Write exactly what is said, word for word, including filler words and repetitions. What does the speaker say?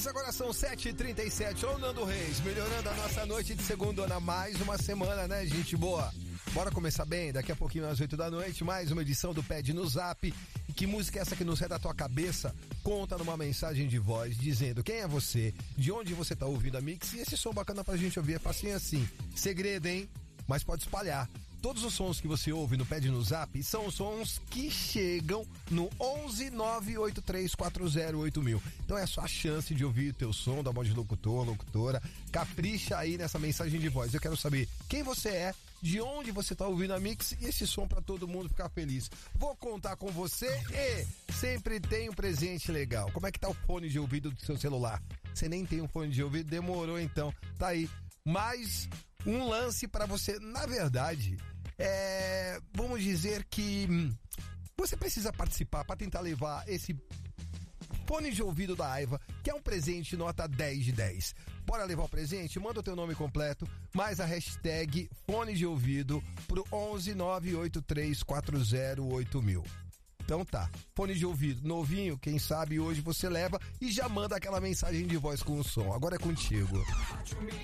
Amigos, agora são sete e trinta e sete. Ô Nando Reis, melhorando a nossa noite de segunda, mais uma semana, né, gente boa? Bora começar bem, daqui a pouquinho às oito da noite, mais uma edição do Pede no Zap. E que música é essa que não sai da tua cabeça? Conta numa mensagem de voz, dizendo quem é você, de onde você tá ouvindo a Mix, e esse som bacana pra gente ouvir, é facinho assim. Segredo, hein? Mas pode espalhar. Todos os sons que você ouve no Pede no Zap são sons que chegam no onze nove oito três quatro zero oito mil. Então é a sua chance de ouvir o teu som da voz de locutor, locutora. Capricha aí nessa mensagem de voz. Eu quero saber quem você é, de onde você tá ouvindo a Mix e esse som pra todo mundo ficar feliz. Vou contar com você e sempre tem um presente legal. Como é que tá o fone de ouvido do seu celular? Você nem tem um fone de ouvido? Demorou então. Tá aí. Mais um lance pra você. Na verdade, é, vamos dizer que hum, você precisa participar para tentar levar esse fone de ouvido da Aiva, que é um presente nota dez de dez. Bora levar o presente? Manda o teu nome completo, mais a hashtag fone de ouvido pro onze nove oito três quatro zero oito mil. Então tá, fone de ouvido novinho, quem sabe hoje você leva e já manda aquela mensagem de voz com o som. Agora é contigo.